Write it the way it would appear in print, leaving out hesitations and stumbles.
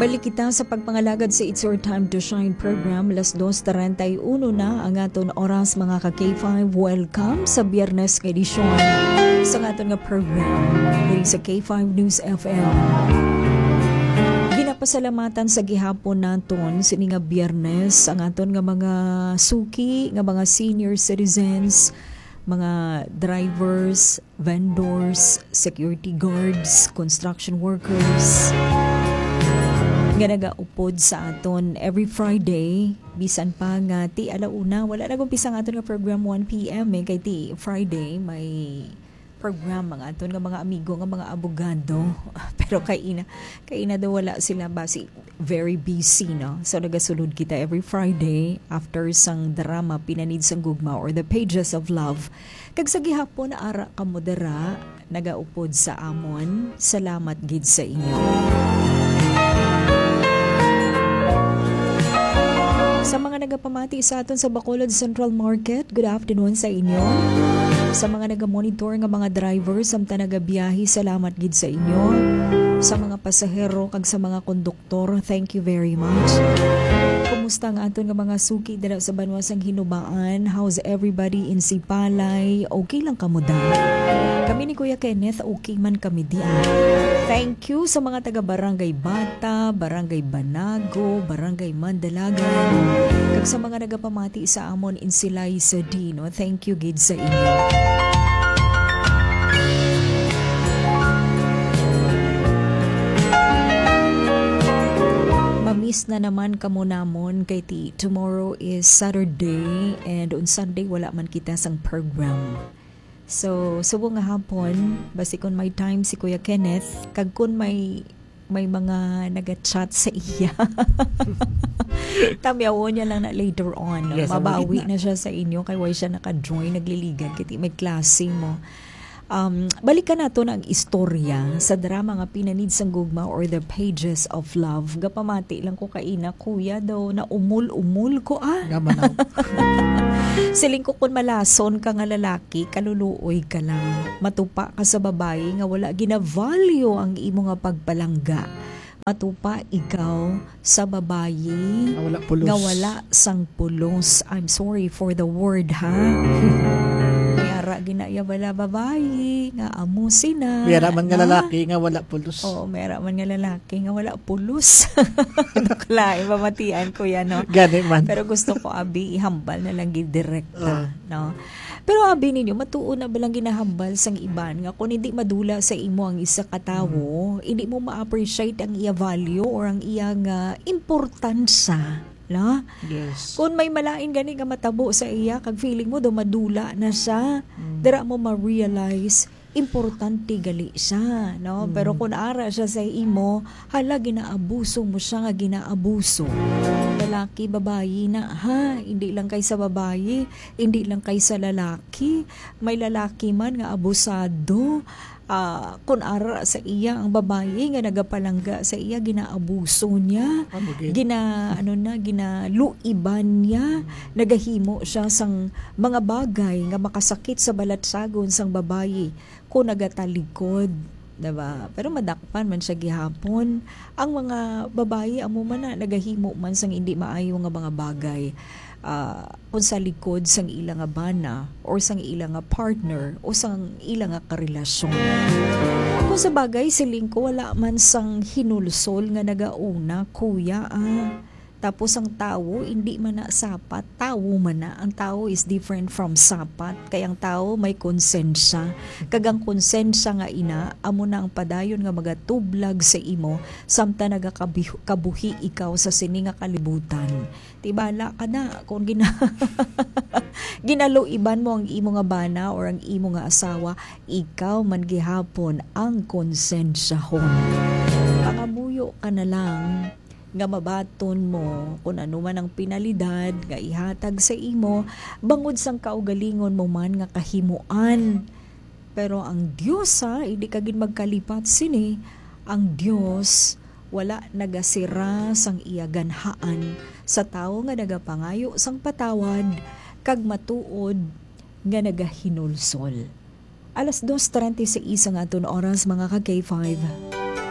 Balik kita sa pagpangalagad sa It's Your Time to Shine program. Alas 2:31 na ang aton oras mga ka-K5. Welcome sa Biyernes nga edisyon sa aton nga program diri sa K5 News FM. Ginapasalamatan sa gihapon naton sini nga Biyernes ang aton nga mga suki, nga mga senior citizens, mga drivers, vendors, security guards, construction workers, nga nagaupod sa aton every Friday. Bisan pa nga ti alauna, wala nag-umpisa nga aton nga program 1 p.m. Kay ti Friday may program mga aton nga mga amigo nga mga abogado. Pero kay ina daw wala sila basi very busy, no? So nagasulod kita every Friday after sang drama Pinanid sang Gugma or The Pages of Love. Kag sa gihapon ara kamo dara nagaupod sa amon. Salamat gid sa inyo. Sa mga nagapamati sa aton sa Bacolod Central Market, good afternoon sa inyo. Sa mga nagamonitor nga mga driver samtang nagabiyahe, salamat gid sa inyo. Sa mga pasahero kag sa mga konduktor, thank you very much. Kumusta nga aton nga mga suki dira sa banwasang Hinubaan? How's everybody in Sipalay? Okay lang kamo da? Kami ni Kuya Kenneth, okay man kami diyan. Thank you sa mga taga Barangay Bata, Barangay Banago, Barangay Mandalagan, kag sa mga nagapamati sa amon in Silay sa Dino. Thank you gid sa inyo. Mamis na naman kamo namon kay ti tomorrow is Saturday and on Sunday wala man kita sang program. So subo nga hapon basi kun may time si Kuya Kenneth kag kun may mga naga-chat sa iya. Tamyawo niya lang na later on. Yes, mabawi na siya sa inyo kay why siya naka-join nagliligan kiti may klase mo. Balikan nato na ang istorya sa drama nga Pinanid sang Gugma or The Pages of Love. Gapamati lang ko kaina kuya daw na umul ko Gamanaw. Siling ko kun malason ka nga lalaki, kaluluoy ka lang. Matupa ka sa babae nga wala gina-value ang imo nga pagpalangga. Matupa ikaw sa babae nga wala sang pulos. I'm sorry for the word ha. Mayara ginaya bala babae nga amo sina. Mayara man nga lalaki nga wala pulos. Oo, mayara man nga lalaki nga wala pulos. Naklain mamatian ko yan, no? Gani man. Pero gusto ko abi ihambal na lang gidirekta, no? Pero abi ninyo, matuon na balang ginahambal sang iban nga kung hindi madula sa imo ang isa katawo, hindi mo ma-appreciate ang iya value or ang iyang importansya. No? Yes. Kung may malain gani nga matabo sa iya, kag feeling mo do madula na siya, dira mo ma-realize importante gali siya, no? Pero kung ara siya sa imo, hala ginaabuso mo siya nga ginaabuso. Lalaki, babayi na, ha? Hindi lang kay sa babayi, hindi lang kay sa lalaki. May lalaki man nga abusado. Kung ara sa iya ang babae nga nagapalangga sa iya, ginaabuso niya, ginaluiban niya, nagahimo siya sang mga bagay nga makasakit sa balatsagon sang babae kung nagatalikod, diba? Pero madakpan man siya gihapon. Ang mga babae amo man na nagahimo man sang hindi maayo nga mga bagay kung sa likod sang ilang nga bana or sang ilang nga partner o sang ilang nga karelasyon. Kung sa bagay siling ko wala man sang hinulsol nga nagauna kuya tapos ang tao hindi man na sapat, tao man na. Ang tao is different from sapat. Kaya ang tao may konsensya. Kagang konsensya nga ina, amo na ang padayon nga magatublag sa imo samta nagakabuhi ikaw sa sini nga kalibutan. Tibala ka na kung ginaluiban mo ang imo nga bana or ang imo nga asawa, ikaw man gihapon ang konsensyahon. Pangabuyo ka na lang nga mabaton mo kung ano man ang pinalidad nga ihatag sa imo bangod sang kaugalingon mo man nga kahimuan. Pero ang Dios hindi ka gid magkalipat sini. Ang Dios wala nagasira sang iya ganhaan sa tawo nga nagapangayo sang patawad kag matuod nga nagahinulsol. Alas 2:36 ang aton oras mga ka K5.